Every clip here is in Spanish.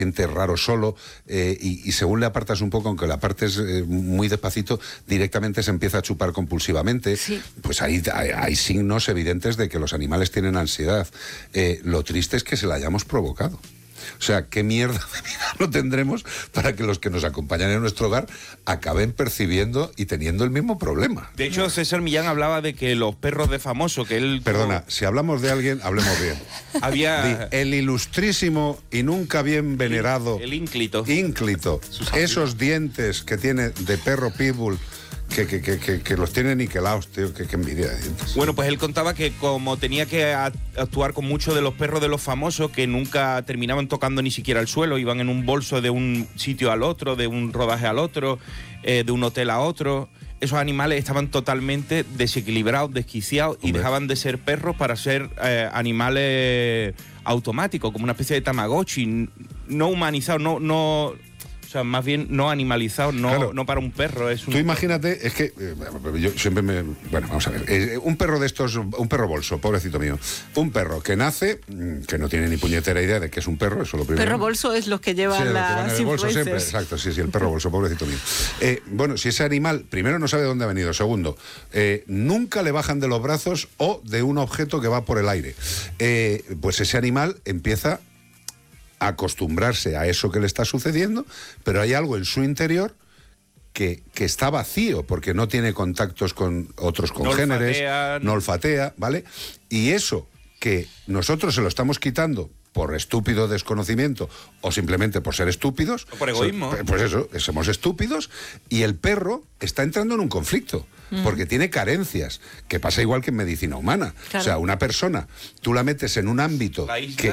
siente raro solo, y según le apartas un poco, aunque le apartes muy despacito, directamente se empieza a chupar compulsivamente. Sí. Pues hay signos evidentes de que los animales tienen ansiedad. Lo triste es que se la hayamos provocado. O sea, ¿qué mierda de vida no tendremos para que los que nos acompañan en nuestro hogar acaben percibiendo y teniendo el mismo problema? De hecho, César Millán hablaba de que los perros de famoso, que él... Perdona, si hablamos de alguien, hablemos bien. Había... El ilustrísimo y nunca bien venerado... El ínclito. Ínclito. Esos dientes que tiene de perro pitbull... Que los tiene niquelados, tío, que envidia de dientes. Bueno, pues él contaba que como tenía que actuar con muchos de los perros de los famosos, que nunca terminaban tocando ni siquiera el suelo, iban en un bolso de un sitio al otro, de un rodaje al otro, de un hotel a otro. Esos animales estaban totalmente desequilibrados, desquiciados, y dejaban de ser perros para ser animales automáticos, como una especie de Tamagotchi, no humanizados, no o sea, más bien no animalizado, claro. No para un perro. Tú imagínate, es que yo siempre bueno, vamos a ver, un perro de estos, un perro bolso, pobrecito mío, un perro que nace, que no tiene ni puñetera idea de que es un perro, eso es lo primero. Perro bolso es los que llevan sí, las el bolso siempre, exacto, sí, el perro bolso, pobrecito mío. Bueno, si ese animal, primero, no sabe de dónde ha venido, segundo, nunca le bajan de los brazos o de un objeto que va por el aire, pues ese animal empieza acostumbrarse a eso que le está sucediendo, pero hay algo en su interior que está vacío, porque no tiene contactos con otros congéneres, no olfatea, ¿vale? Y eso que nosotros se lo estamos quitando por estúpido desconocimiento o simplemente por ser estúpidos... O por egoísmo. Pues eso, somos estúpidos, y el perro está entrando en un conflicto, porque tiene carencias, que pasa igual que en medicina humana. Claro. O sea, una persona, tú la metes en un ámbito...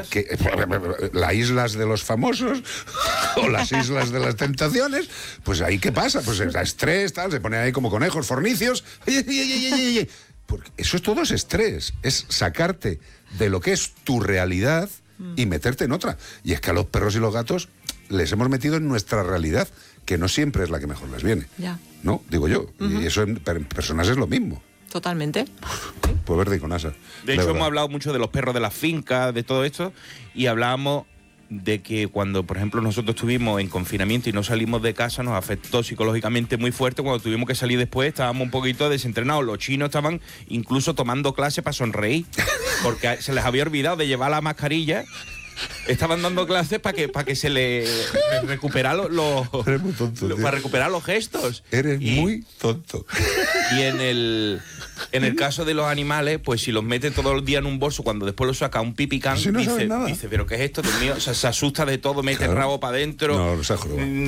las islas de los famosos o las islas de las tentaciones, pues ahí ¿qué pasa? Pues estrés, tal, se ponen ahí como conejos, fornicios... Porque eso es todo, es estrés, es sacarte de lo que es tu realidad y meterte en otra. Y es que a los perros y los gatos les hemos metido en nuestra realidad, que no siempre es la que mejor les viene. Ya. ¿No? Digo yo. Y eso en personas es lo mismo. Totalmente. Pues verde y con asas. De hecho, hemos hablado mucho de los perros de las fincas, de todo esto, y hablábamos de que cuando, por ejemplo, nosotros estuvimos en confinamiento y no salimos de casa, nos afectó psicológicamente muy fuerte. Cuando tuvimos que salir después, estábamos un poquito desentrenados. Los chinos estaban incluso tomando clase para sonreír, porque se les había olvidado de llevar la mascarilla. Estaban dando clases para que se le recuperara para recuperar los gestos. Eres muy tonto. Y en el caso de los animales, pues si los mete todo el día en un bolso, cuando después lo saca un pipicán, si no dice, ¿pero qué es esto, Dios mío? O sea, se asusta de todo, mete el rabo para adentro. No, se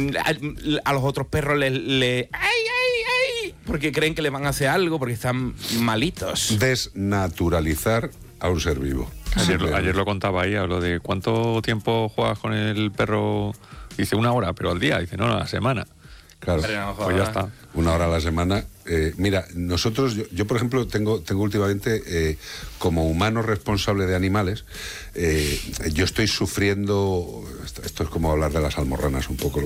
a los otros perros ¡ay, ay, ay! Porque creen que le van a hacer algo, porque están malitos. Desnaturalizar a un ser vivo. Ayer lo contaba ahí, hablo de cuánto tiempo juegas con el perro. Dice 1 hora, pero al día. Dice, no, a la semana. Claro, pues ya está. 1 hora a la semana. Mira, nosotros, yo por ejemplo, tengo últimamente, como humano responsable de animales, yo estoy sufriendo, esto es como hablar de las almorranas un poco,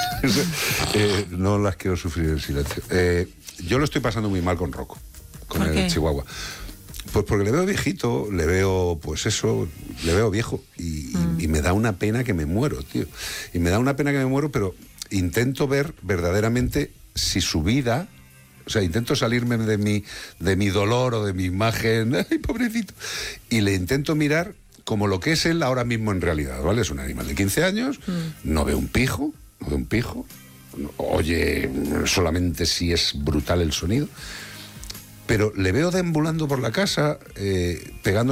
no las quiero sufrir en silencio. Yo lo estoy pasando muy mal con Rocco, con el chihuahua. Pues porque le veo viejito, le veo, pues eso, le veo viejo, y me da una pena que me muero, tío. Y me da una pena que me muero, pero intento ver verdaderamente si su vida, o sea, intento salirme de mi dolor o de mi imagen, ay, pobrecito, y le intento mirar como lo que es él ahora mismo en realidad, ¿vale? Es un animal de 15 años, no ve un pijo, oye solamente si es brutal el sonido, pero le veo deambulando por la casa, pegando